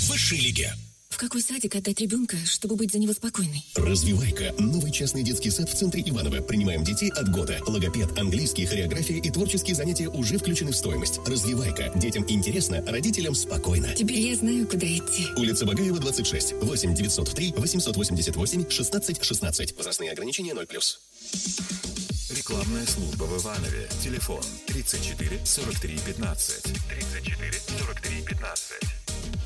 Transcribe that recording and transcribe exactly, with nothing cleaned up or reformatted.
в высшей лиге. В какой садик отдать ребенка, чтобы быть за него спокойной? «Развивайка» – новый частный детский сад в центре Иваново. Принимаем детей от года. Логопед, английский, хореография и творческие занятия уже включены в стоимость. «Развивайка». Детям интересно, родителям спокойно. Теперь я знаю, куда идти. Улица Багаева, двадцать шесть. восемь девятьсот три восемьсот восемьдесят восемь шестнадцать шестнадцать. Возрастные ограничения ноль плюс. Рекламная служба в Иванове. Телефон тридцать четыре сорок три пятнадцать. тридцать четыре сорок три пятнадцать.